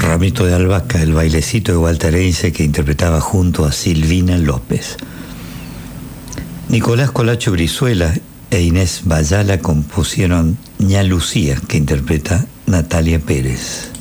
Ramito de Albahaca, el bailecito de Walter Einze que interpretaba junto a Silvina López. Nicolás Colacho Brizuela e Inés Bayala compusieron Ña Lucía, que interpreta Natalia Pérez.